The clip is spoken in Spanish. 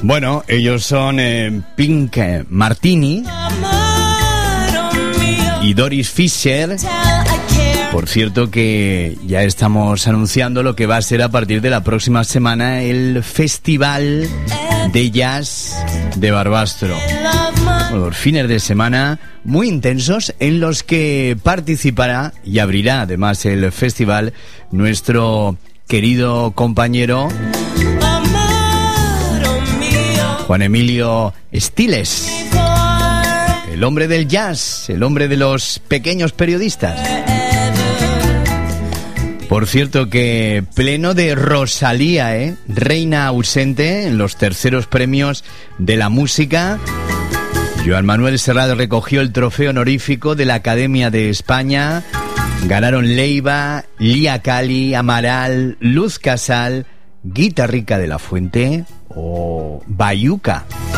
Bueno, ellos son Pink Martini y Doris Fisher. Por cierto que ya estamos anunciando lo que va a ser a partir de la próxima semana el Festival de Jazz de Barbastro. Bueno, los fines de semana muy intensos en los que participará y abrirá además el festival nuestro querido compañero Juan Emilio Stiles, el hombre del jazz, el hombre de los pequeños periodistas. Por cierto que pleno de Rosalía, reina ausente en los terceros premios de la música. Joan Manuel Serrat recogió el trofeo honorífico de la Academia de España. Ganaron Leiva, Lía Cali, Amaral, Luz Casal, Guitarrica de la Fuente o Bayuca.